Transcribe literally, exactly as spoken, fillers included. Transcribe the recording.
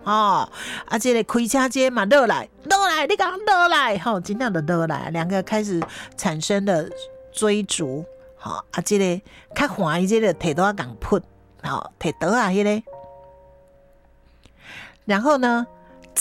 哦，啊，这个开车这嘛落来，落来，你讲落来，吼、哦，真正的落来，两个开始产生的追逐，好、哦，啊，这个较欢喜这个摕刀共扑，好、哦，摕刀啊，迄、那个，然后呢，